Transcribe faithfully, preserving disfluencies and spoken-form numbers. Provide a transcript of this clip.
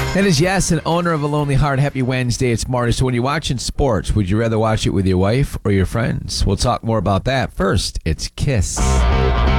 That is yes, an owner of a lonely heart. Happy Wednesday. It's Marty. So when you're watching sports, would you rather watch it with your wife or your friends? We'll talk more about that. First, it's Kiss.